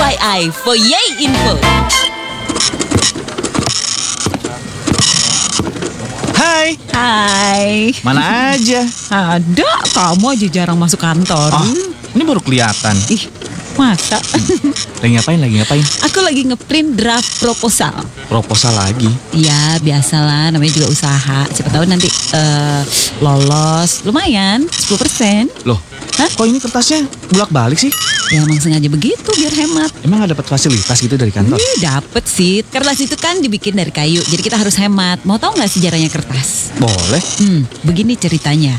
FYI for Yay Info. Hai, Mana aja? ada kamu aja jarang masuk kantor. Ini baru kelihatan. Ih, masa? Lagi ngapain? Aku lagi ngeprint draft proposal. Proposal lagi. Ya biasalah, namanya juga usaha. Siapa tahu nanti lolos, lumayan 10%. Loh, Hah? kok ini kertasnya bulak-balik sih? Ya emang sengaja begitu biar hemat. Emang nggak dapat fasilitas gitu dari kantor? Dapet sih, kertas itu kan dibikin dari kayu, jadi kita harus hemat. Mau tahu nggak sejarahnya kertas? Boleh. Begini ceritanya.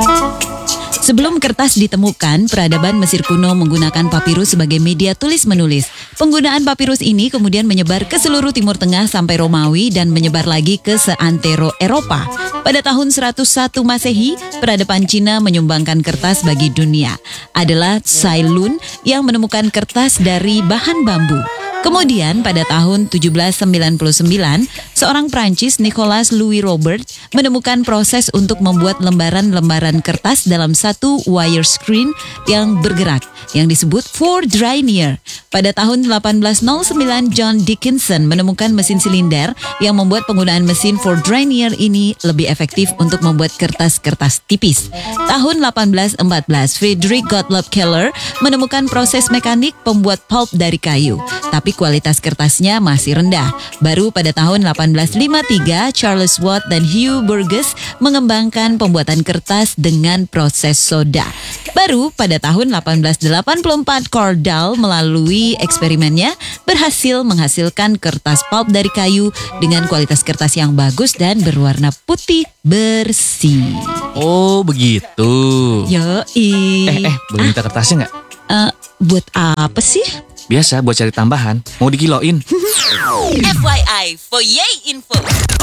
Sebelum kertas ditemukan, peradaban Mesir kuno menggunakan papirus sebagai media tulis-menulis. Penggunaan papirus ini kemudian menyebar ke seluruh Timur Tengah sampai Romawi dan menyebar lagi ke seantero Eropa. Pada tahun 101 Masehi, peradaban Cina menyumbangkan kertas bagi dunia. Adalah Cai Lun yang menemukan kertas dari bahan bambu. Kemudian pada tahun 1799, seorang Prancis Nicolas Louis Robert menemukan proses untuk membuat lembaran-lembaran kertas dalam satu wire screen yang bergerak, yang disebut Fourdrinier. Pada tahun 1809, John Dickinson menemukan mesin silinder yang membuat penggunaan mesin Fourdrinier ini lebih efektif untuk membuat kertas-kertas tipis. Tahun 1814, Friedrich Gottlob Keller menemukan proses mekanik pembuat pulp dari kayu. Tapi kualitas kertasnya masih rendah. Baru pada tahun 1853, Charles Watt dan Hugh Burgess mengembangkan pembuatan kertas dengan proses soda. Baru pada tahun 1884, Cordell melalui eksperimennya berhasil menghasilkan kertas pulp dari kayu dengan kualitas kertas yang bagus dan berwarna putih bersih. Oh, begitu. Yoi. Boleh minta kertasnya nggak? Buat apa sih? Biasa buat cari tambahan. Mau dikiloin. FYI for Yay Info.